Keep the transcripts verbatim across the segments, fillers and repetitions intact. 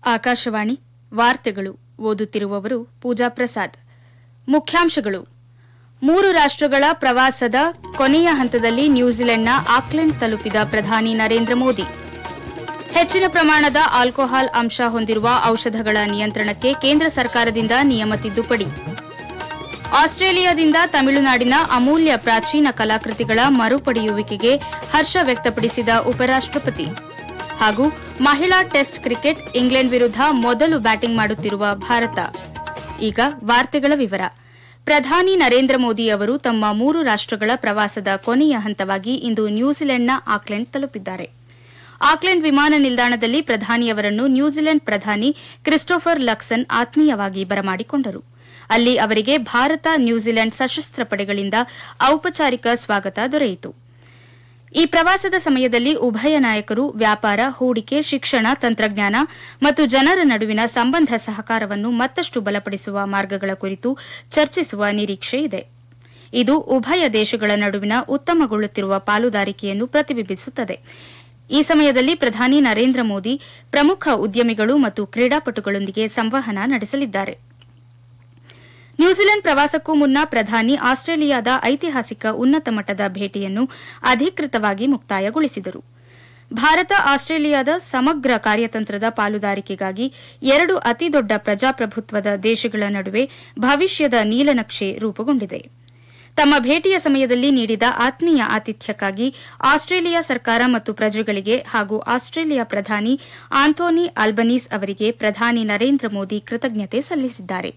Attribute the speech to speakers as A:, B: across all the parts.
A: ಆಕಾಶವಾಣಿ ವಾರ್ತೆಗಳು ಓದುತ್ತಿರುವವರು ಪೂಜಾ ಪ್ರಸಾದ್. ಮುಖ್ಯಾಂಶಗಳು: ಮೂರು ರಾಷ್ಟ್ರಗಳ ಪ್ರವಾಸದ ಕೊನೆಯ ಹಂತದಲ್ಲಿ ನ್ಯೂಜಿಲೆಂಡ್ನ ಆಕ್ಲೆಂಡ್ ತಲುಪಿದ ಪ್ರಧಾನಿ ನರೇಂದ್ರ ಮೋದಿ. ಹೆಚ್ಚಿನ ಪ್ರಮಾಣದ ಆಲ್ಕೋಹಾಲ್ ಅಂಶ ಹೊಂದಿರುವ ಔಷಧಗಳ ನಿಯಂತ್ರಣಕ್ಕೆ ಕೇಂದ್ರ ಸರ್ಕಾರದಿಂದ ನಿಯಮ ತಿದ್ದುಪಡಿ. ಆಸ್ಟ್ರೇಲಿಯಾದಿಂದ ತಮಿಳುನಾಡಿನ ಅಮೂಲ್ಯ ಪ್ರಾಚೀನ ಕಲಾಕೃತಿಗಳ ಮರುಪಡೆಯುವಿಕೆಗೆ ಹರ್ಷ ವ್ಯಕ್ತಪಡಿಸಿದ ಉಪರಾಷ್ಟಪತಿ. ಹಾಗೂ ಮಹಿಳಾ ಟೆಸ್ಟ್ ಕ್ರಿಕೆಟ್ ಇಂಗ್ಲೆಂಡ್ ವಿರುದ್ಧ ಮೊದಲು ಬ್ಯಾಟಿಂಗ್ ಮಾಡುತ್ತಿರುವ ಭಾರತ. ಈಗ ವಾರ್ತೆಗಳ ವಿವರ. ಪ್ರಧಾನಿ ನರೇಂದ್ರ ಮೋದಿ ಅವರು ತಮ್ಮ ಮೂರು ರಾಷ್ಟ್ರಗಳ ಪ್ರವಾಸದ ಕೊನೆಯ ಹಂತವಾಗಿ ಇಂದು ನ್ಯೂಜಿಲೆಂಡ್ನ ಆಕ್ಲೆಂಡ್ ತಲುಪಿದ್ದಾರೆ. ಆಕ್ಲೆಂಡ್ ವಿಮಾನ ನಿಲ್ದಾಣದಲ್ಲಿ ಪ್ರಧಾನಿಯವರನ್ನು ನ್ಯೂಜಿಲೆಂಡ್ ಪ್ರಧಾನಿ ಕ್ರಿಸ್ಟೋಫರ್ ಲಕ್ಸನ್ ಆತ್ಮೀಯವಾಗಿ ಬರಮಾಡಿಕೊಂಡರು. ಅಲ್ಲಿ ಅವರಿಗೆ ಭಾರತ ನ್ಯೂಜಿಲೆಂಡ್ ಸಶಸ್ತ್ರ ಪಡೆಗಳಿಂದ ಔಪಚಾರಿಕ ಸ್ವಾಗತ ದೊರೆಯಿತು. ಈ ಪ್ರವಾಸದ ಸಮಯದಲ್ಲಿ ಉಭಯ ನಾಯಕರು ವ್ಯಾಪಾರ, ಹೂಡಿಕೆ, ಶಿಕ್ಷಣ, ತಂತ್ರಜ್ಞಾನ ಮತ್ತು ಜನರ ನಡುವಿನ ಸಂಬಂಧ ಸಹಕಾರವನ್ನು ಮತ್ತಷ್ಟು ಬಲಪಡಿಸುವ ಮಾರ್ಗಗಳ ಕುರಿತು ಚರ್ಚಿಸುವ ನಿರೀಕ್ಷೆ ಇದೆ. ಇದು ಉಭಯ ದೇಶಗಳ ನಡುವಿನ ಉತ್ತಮಗೊಳ್ಳುತ್ತಿರುವ ಪಾಲುದಾರಿಕೆಯನ್ನು ಪ್ರತಿಬಿಂಬಿಸುತ್ತದೆ. ಈ ಸಮಯದಲ್ಲಿ ಪ್ರಧಾನಿ ನರೇಂದ್ರ ಮೋದಿ ಪ್ರಮುಖ ಉದ್ಯಮಿಗಳು ಮತ್ತು ಕ್ರೀಡಾಪಟುಗಳೊಂದಿಗೆ ಸಂವಹನ ನಡೆಸಲಿದ್ದಾರೆ. ನ್ಯೂಜಿಲೆಂಡ್ ಪ್ರವಾಸಕ್ಕೂ ಮುನ್ನ ಪ್ರಧಾನಿ ಆಸ್ಟ್ರೇಲಿಯಾದ ಐತಿಹಾಸಿಕ ಉನ್ನತ ಮಟ್ಟದ ಭೇಟಿಯನ್ನು ಅಧಿಕೃತವಾಗಿ ಮುಕ್ತಾಯಗೊಳಿಸಿದರು. ಭಾರತ ಆಸ್ಟ್ರೇಲಿಯಾದ ಸಮಗ್ರ ಕಾರ್ಯತಂತ್ರದ ಪಾಲುದಾರಿಕೆಗಾಗಿ ಎರಡು ಅತಿದೊಡ್ಡ ಪ್ರಜಾಪ್ರಭುತ್ವದ ದೇಶಗಳ ನಡುವೆ ಭವಿಷ್ಯದ ನೀಲನಕ್ಷೆ ರೂಪುಗೊಂಡಿದೆ. ತಮ್ಮ ಭೇಟಿಯ ಸಮಯದಲ್ಲಿ ನೀಡಿದ ಆತ್ಮೀಯ ಆತಿಥ್ಯಕ್ಕಾಗಿ ಆಸ್ಟ್ರೇಲಿಯಾ ಸರ್ಕಾರ ಮತ್ತು ಪ್ರಜೆಗಳಿಗೆ ಹಾಗೂ ಆಸ್ಟ್ರೇಲಿಯಾ ಪ್ರಧಾನಿ ಆಂಥೋನಿ ಆಲ್ಬನೀಸ್ ಅವರಿಗೆ ಪ್ರಧಾನಿ ನರೇಂದ್ರ ಮೋದಿ ಕೃತಜ್ಞತೆ ಸಲ್ಲಿಸಿದ್ದಾರೆ.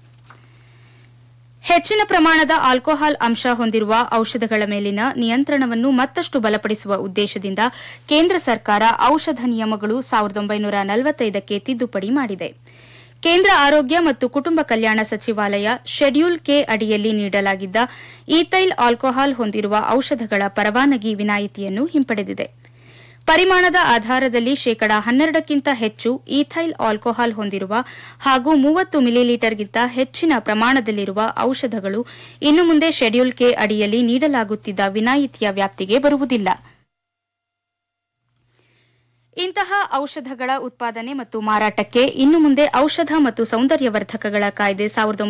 A: ಹೆಚ್ಚಿನ ಪ್ರಮಾಣದ ಆಲ್ಕೋಹಾಲ್ ಅಂಶ ಹೊಂದಿರುವ ಔಷಧಗಳ ಮೇಲಿನ ನಿಯಂತ್ರಣವನ್ನು ಮತ್ತಷ್ಟು ಬಲಪಡಿಸುವ ಉದ್ದೇಶದಿಂದ ಕೇಂದ್ರ ಸರ್ಕಾರ ಔಷಧ ನಿಯಮಗಳು ಸಾವಿರದ ಒಂಬೈನೂರ ನಲವತ್ತೈದಕ್ಕೆ ತಿದ್ದುಪಡಿ ಮಾಡಿದೆ. ಕೇಂದ್ರ ಆರೋಗ್ಯ ಮತ್ತು ಕುಟುಂಬ ಕಲ್ಯಾಣ ಸಚಿವಾಲಯ ಶೆಡ್ಯೂಲ್ ಕೆ ಅಡಿಯಲ್ಲಿ ನೀಡಲಾಗಿದ್ದ ಈಥೈಲ್ ಆಲ್ಕೋಹಾಲ್ ಹೊಂದಿರುವ ಔಷಧಗಳ ಪರವಾನಗಿ ವಿನಾಯಿತಿಯನ್ನು ಹಿಂಪಡೆದಿದೆ. ಪರಿಮಾಣದ ಆಧಾರದಲ್ಲಿ ಶೇಕಡಾ ಹನ್ನೆರಡಕ್ಕಿಂತ ಹೆಚ್ಚು ಈಥೈಲ್ ಆಲ್ಕೋಹಾಲ್ ಹೊಂದಿರುವ ಹಾಗೂ ಮೂವತ್ತು ಮಿಲಿಲೀಟರ್ಗಿಂತ ಹೆಚ್ಚಿನ ಪ್ರಮಾಣದಲ್ಲಿರುವ ಔಷಧಗಳು ಇನ್ನು ಮುಂದೆ ಶೆಡ್ಯೂಲ್ ಕೆ ಅಡಿಯಲ್ಲಿ ನೀಡಲಾಗುತ್ತಿದ್ದ ವಿನಾಯಿತಿಯ ವ್ಯಾಪ್ತಿಗೆ ಬರುವುದಿಲ್ಲ. ಇಂತಹ ಔಷಧಗಳ ಉತ್ಪಾದನೆ ಮತ್ತು ಮಾರಾಟಕ್ಕೆ ಇನ್ನು ಮುಂದೆ ಔಷಧ ಮತ್ತು ಸೌಂದರ್ಯವರ್ಧಕಗಳ ಕಾಯ್ದೆ ಸಾವಿರದ